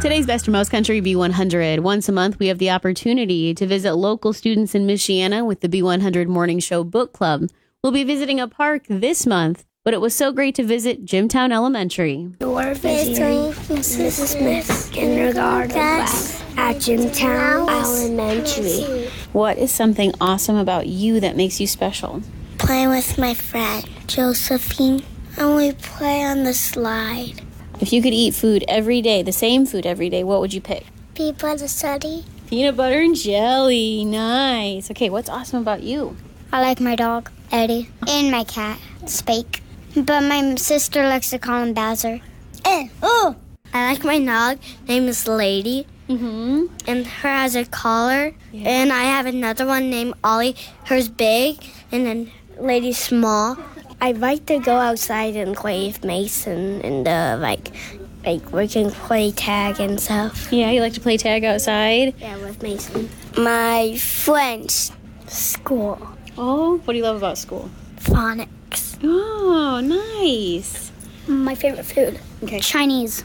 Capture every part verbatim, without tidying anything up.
Today's Best of Most Country B one hundred. Once a month, we have the opportunity to visit local students in Michiana with the B one hundred Morning Show Book Club. We'll be visiting a park this month, but it was so great to visit Jimtown Elementary. We're visiting Missus Smith's kindergarten class at Jimtown Elementary. What is something awesome about you that makes you special? Playing with my friend, Josephine, and we play on the slide. If you could eat food every day, the same food every day, what would you pick? Peanut butter jelly. Peanut butter and jelly. Nice. Okay, what's awesome about you? I like my dog, Eddie, and my cat, Spake. But my sister likes to call him Bowser. Eh, oh! I like my dog. Name is Lady. Mm-hmm. And her has a collar. Yeah. And I have another one named Ollie. Her's big, and then Lady's small. I like to go outside and play with Mason, and uh, like, like we can play tag and stuff. Yeah, you like to play tag outside? Yeah, with Mason. My friend's school. Oh, what do you love about school? Phonics. Oh, nice. My favorite food. Okay. Chinese.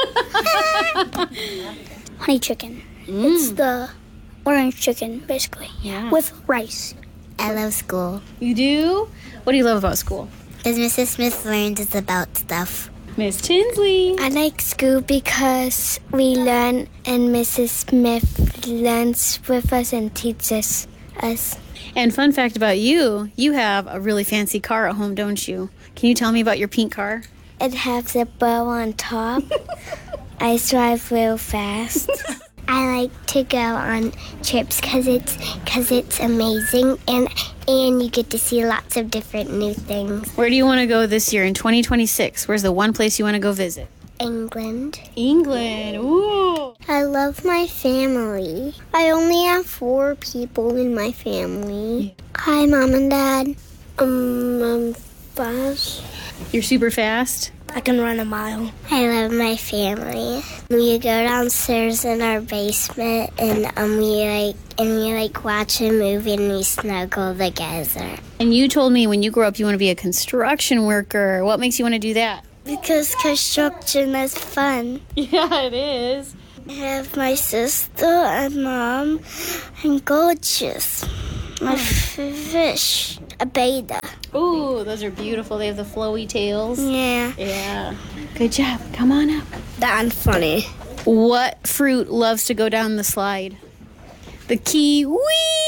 Honey chicken. Mm. It's the orange chicken, basically. Yeah. With rice. I love school. You do? What do you love about school? Because Missus Smith learns us about stuff. Miss Tinsley. I like school because we learn and Missus Smith learns with us and teaches us. And fun fact about you, you have a really fancy car at home, don't you? Can you tell me about your pink car? It has a bow on top. I drive real fast. I like to go on trips because it's because it's amazing and and you get to see lots of different new things. Where do you want to go this year in twenty twenty-six? Where's the one place you want to go visit? England. England. Ooh. I love my family. I only have four people in my family. Hi, Mom and Dad. Um, I'm fast. You're super fast? I can run a mile. I love my family. We go downstairs in our basement and um we like and we like watch a movie and we snuggle together. And you told me when you grow up you want to be a construction worker. What makes you want to do that? Because construction is fun. Yeah, it is. I have my sister and mom and gorgeous. My fish, a beta. Ooh, those are beautiful. They have the flowy tails. Yeah. Yeah. Good job. Come on up. That's funny. What fruit loves to go down the slide? The kiwi.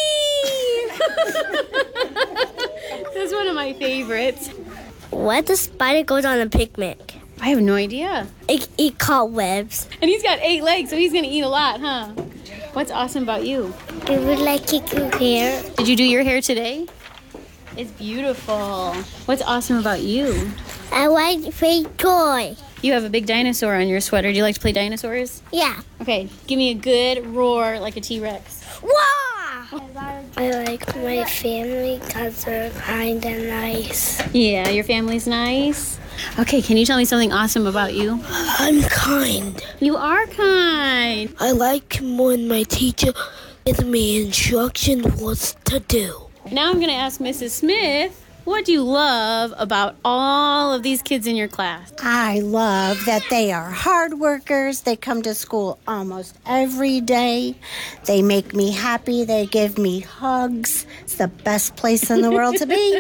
That's one of my favorites. What does spider goes on a picnic? I have no idea. It eat cobwebs. And he's got eight legs, so he's going to eat a lot, huh? What's awesome about you? We would like to do hair. Did you do your hair today? It's beautiful. What's awesome about you? I like to play toy. You have a big dinosaur on your sweater. Do you like to play dinosaurs? Yeah. Okay, give me a good roar like a T-Rex. Wah! I like my family because they're kind and nice. Yeah, your family's nice. Okay, can you tell me something awesome about you? I'm kind. You are kind. I like when my teacher gives me instruction what to do. Now I'm going to ask Missus Smith, what do you love about all of these kids in your class? I love that they are hard workers. They come to school almost every day. They make me happy. They give me hugs. It's the best place in the world to be.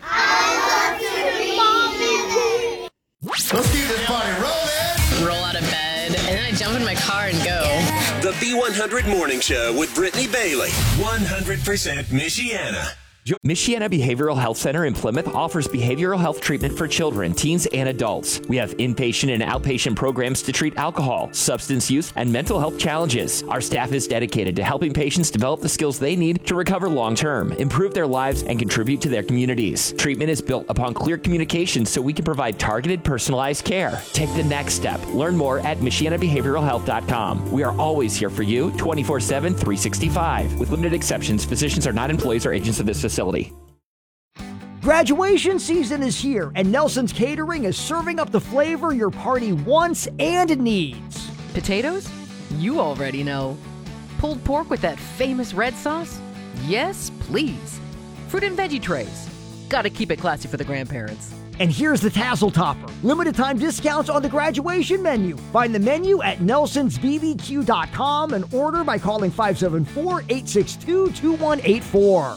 I love to be Mommy. Let's keep this party rolling. Roll out of bed, and then I jump in my car and go. The B one hundred Morning Show with Brittany Bailey. one hundred percent Michiana. Michiana Behavioral Health Center in Plymouth offers behavioral health treatment for children, teens, and adults. We have inpatient and outpatient programs to treat alcohol, substance use, and mental health challenges. Our staff is dedicated to helping patients develop the skills they need to recover long-term, improve their lives, and contribute to their communities. Treatment is built upon clear communication so we can provide targeted, personalized care. Take the next step. Learn more at Michiana Behavioral Health dot com. We are always here for you, twenty-four seven, three sixty-five. With limited exceptions, physicians are not employees or agents of this facility. Graduation season is here, and Nelson's Catering is serving up the flavor your party wants and needs. Potatoes? You already know. Pulled pork with that famous red sauce? Yes, please. Fruit and veggie trays. Gotta keep it classy for the grandparents. And here's the Tassel Topper. Limited time discounts on the graduation menu. Find the menu at nelsons b b q dot com and order by calling five seven four, eight six two, two one eight four.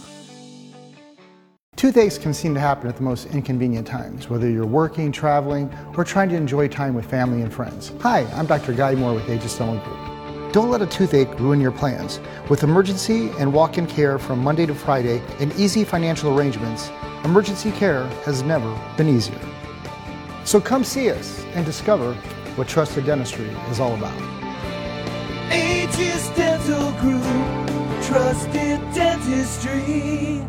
Toothaches can seem to happen at the most inconvenient times, whether you're working, traveling, or trying to enjoy time with family and friends. Hi, I'm Doctor Guy Moore with Aegis Dental Group. Don't let a toothache ruin your plans. With emergency and walk-in care from Monday to Friday and easy financial arrangements, emergency care has never been easier. So come see us and discover what trusted dentistry is all about. Aegis Dental Group, trusted dentistry.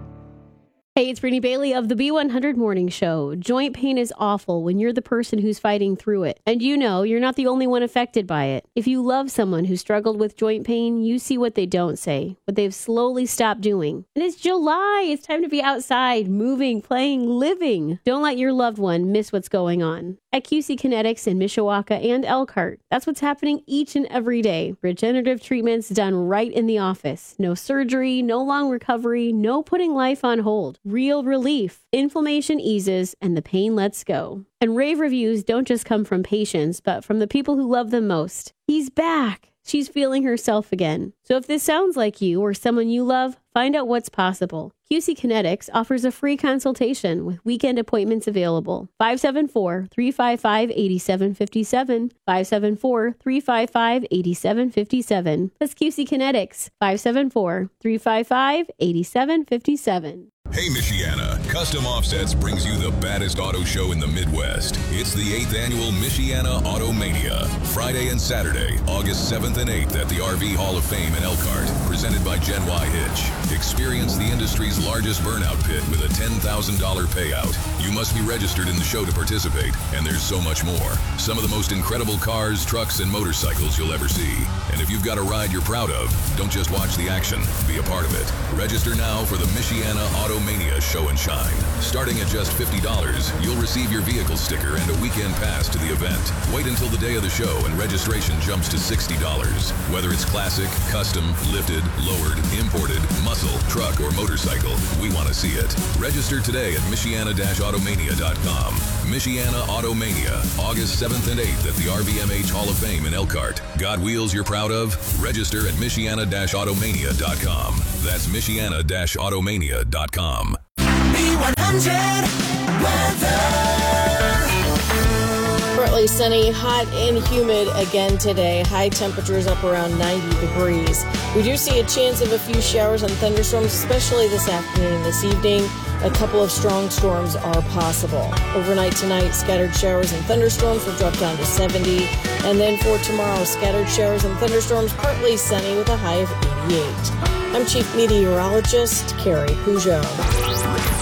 Hey, it's Brittany Bailey of the B one hundred Morning Show. Joint pain is awful when you're the person who's fighting through it. And you know, you're not the only one affected by it. If you love someone who struggled with joint pain, you see what they don't say, what they've slowly stopped doing. And it's July. It's time to be outside, moving, playing, living. Don't let your loved one miss what's going on. At Q C Kinetics in Mishawaka and Elkhart, that's what's happening each and every day. Regenerative treatments done right in the office. No surgery, no long recovery, no putting life on hold. Real relief. Inflammation eases and the pain lets go. And rave reviews don't just come from patients, but from the people who love them most. He's back. She's feeling herself again. So if this sounds like you or someone you love, find out what's possible. Q C Kinetics offers a free consultation with weekend appointments available. five seven four, three five five, eight seven five seven, five seven four, three five five, eight seven five seven. That's Q C Kinetics, five seven four, three five five, eight seven five seven. Hey, Michiana, Custom Offsets brings you the baddest auto show in the Midwest. It's the eighth annual Michiana Auto Mania, Friday and Saturday, August seventh and eighth at the R V Hall of Fame in Elkhart, presented by Gen Y Hitch. Experience the industry's largest burnout pit with a ten thousand dollars payout. You must be registered in the show to participate, and there's so much more. Some of the most incredible cars, trucks, and motorcycles you'll ever see. And if you've got a ride you're proud of, don't just watch the action, be a part of it. Register now for the Michiana Auto Mania Show and Shine. Starting at just fifty dollars, you'll receive your vehicle sticker and a weekend pass to the event. Wait until the day of the show and registration jumps to sixty dollars. Whether it's classic, custom, lifted, lowered, imported, muscle, truck, or motorcycle, we want to see it. Register today at Michiana Automania dot com. Michiana Automania, August seventh and eighth at the R V M H Hall of Fame in Elkhart. Got wheels you're proud of? Register at Michiana Automania dot com. That's Michiana Automania dot com. B one hundred weather. Partly sunny, hot and humid again today. High temperatures up around ninety degrees. We do see a chance of a few showers and thunderstorms, especially this afternoon and this evening. A couple of strong storms are possible. Overnight tonight, scattered showers and thunderstorms will drop down to seventy. And then for tomorrow, scattered showers and thunderstorms, partly sunny with a high of eighty-eight. I'm Chief Meteorologist Carrie Peugeot.